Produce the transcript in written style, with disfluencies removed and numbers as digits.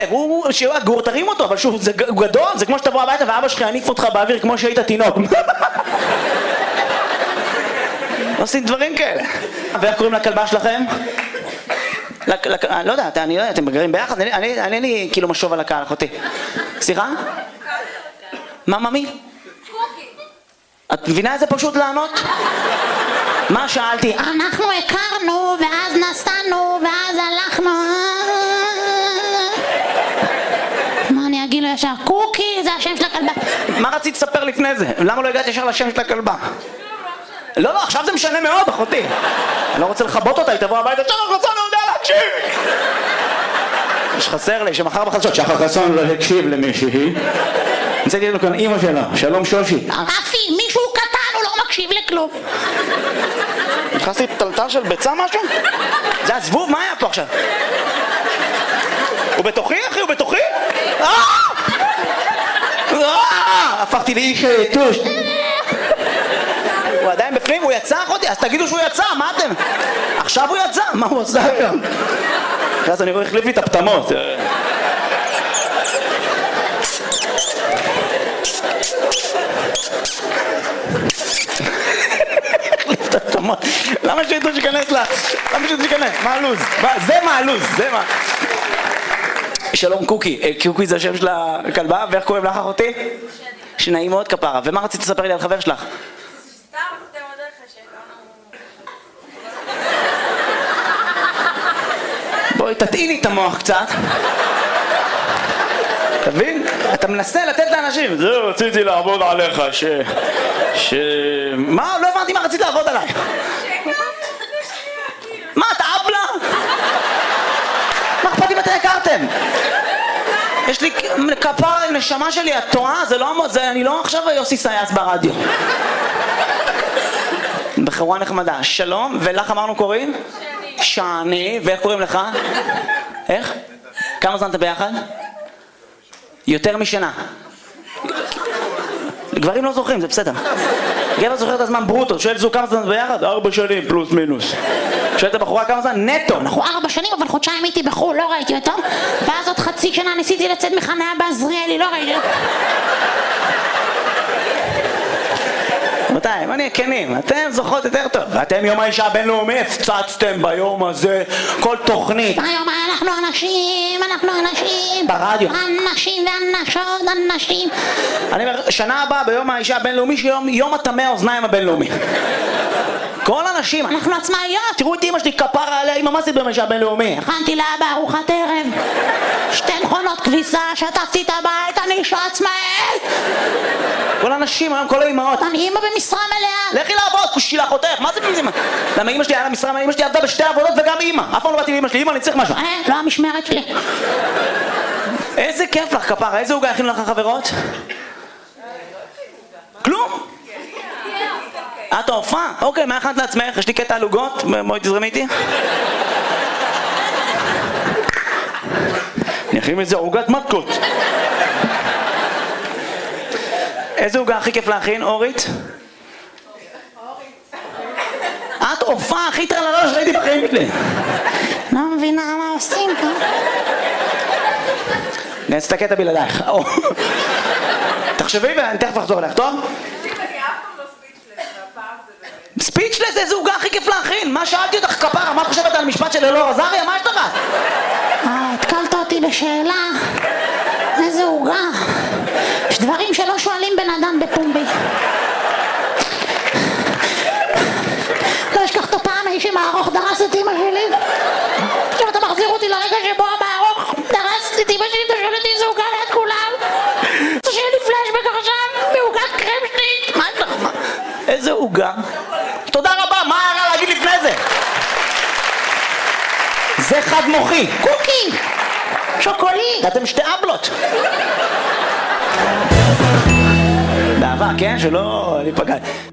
הוא שיהיה הגור, תרים אותו, אבל שוב, הוא גדול, זה כמו שתבוא הביתה ואבא שלך יניף אותך באוויר כמו שהיית תינוק. עושים דברים כאלה. ואיך קוראים לכלבה שלכם? לא יודע, אני לא יודע, אתם גרים ביחד? אני אין לי כאילו משוב על הקהל, אחותי. סליחה? מה, ממי? קוקי. את מבינה איזה פשוט לענות? מה שאלתי? אנחנו הכרנו, ואז נסענו, ואז הלכנו. מה אני אגיד לו ישר? קוקי, זה השם של הכלבה. מה רצית לספר לפני זה? למה לא הגעת ישר לשם של הכלבה? לא, לא, עכשיו זה משנה מאוד, אחותי. אני לא רוצה לחבות אותה, היא תבוא הביתה, שחר חסון לא יודע להקשיב! יש חסר לי, שמחר בחדשות, שחר חסון לא הקשיב למישהי. נמצאתי לנו כאן אימא שלה, שלום שושי. רפי, מישהו קטן, הוא לא מקשיב לכלום. נכנסתי טלטל של ביצה משהו? זה הזבוב, מה היה פה עכשיו? הוא בתוכי, אחי, הוא בתוכי? הפכתי לאיש יתוש. הוא עדיין בפנים, הוא יצא אחותי? אז תגידו שהוא יצא, מה אתם? עכשיו הוא יצא? מה הוא עושה היום? אז אני רואה החליף לי את הפתמות. החליף את הפתמות. למה שיתו שכנס לה? למה שיתו שכנס? מה הלוז? זה מה הלוז? זה מה? שלום קוקי. קוקי זה השם של הכלבה, ואיך קוראים לך אחותי? שנעים מאוד כפרה. ומה רצית לספר לי על חבר שלך? בואי תטעיני את המוח קצת. תבין? אתה מנסה לתת לאנשים. זה רציתי לעבוד עליך מה? לא הבנתי מה רצית לעבוד עליי. מה? אתה אבלה? מה אכפת אם אתם הכרתם? יש לי כפר, נשמה שלי, את טועה? זה לא... אני לא עכשיו יוסי סייס ברדיו. בחורה נחמדה. שלום, ולך אמרנו קוראים? שני, ואיך קוראים לך? איך? כמה זמן אתה ביחד? יותר משנה. גברים לא זוכרים, זה בסדר. גבר זוכר את הזמן ברוטו, שואל זו כמה זמן ביחד? 4 שנים פלוס מינוס. שואל את הבחורה כמה זמן? נטו. אנחנו 4 שנים, אבל חודשיים הייתי בחו"ל, לא ראיתי אותו. ואז עוד חצי שנה ניסיתי לצאת מחניה בעזריאלי, לא ראיתי אותו. מתי? מה נהיה כנים? אתם זוכרות יותר טוב. ואתם יום האישה הבינלאומי הפצצתם ביום הזה כל תוכנית. היום אנחנו אנשים. ברדיו. אנשים ואנשות, אנשים. אני אומר, שנה הבאה ביום האישה הבינלאומי, יום הטמא האוזניים הבינלאומי. כל אנשים, אנחנו עצמאיות. תראו את אמא שלי כפרה עליה, אמא מה עשית ביום האישה הבינלאומי? הכנתי לאבא ארוחת ערב. 2 מכונות כביסה, שטפתי את הבית, אני אישה עצמאית. כל האנשים, היום כל האמהות. אני אמא במשרה מלאה. לכי לעבוד, כושי אחותך, מה זה במשרה? למה אמא שלי היה לה משרה, אמא שלי עבדה ב2 עבודות וגם אמא. אף פעם לא באתי לאמא שלי, אמא אני צריך משהו. לא המשמרת שלי. איזה כיף לך כפרה, איזה עוגה הכינו לך חברות? כלום? את ההופעה? אוקיי, מה הכנת לעצמך? יש לי קטע על עוגות, בואי תזרמי איתי. אני אכין מזה עוגת מתקות. איזה עוגה הכי כיף להכין, אורית? את הופעה הכי טרללה שראיתי בחיים שלי. לא מבינה מה עושים פה. נעשה את הקטע בלעדייך. תחשבי ואני תכף אחזור אליך, טוב? ספיצ'לס, איזה עוגה הכי כיף להכין? מה שאלתי אותך כפרה? מה את חושבת על המשפט של אלאור עזריה? מה יש לך? התקלת אותי בשאלה. איזה עוגה. יש דברים שלא שואלים בן אדם בפומבי. לא אשכח את הפעם האיש עם הארוך דרס את אמא שלי. עכשיו אתה מחזיר אותי לרגע שבו המארוך דרס את אמא שלי, אתה שואל אותי איזה עוגה ליד כולם. אתה שואל לי פלשבק עכשיו בעוגת קרם שנית. מה יש לך? איזה עוגה? תודה רבה, מה היה להגיד לפני זה? זה חד מוחי. קוקי! שוקולי! ואתם 2 אבלות. באהבה, כן? שלא ניפגע.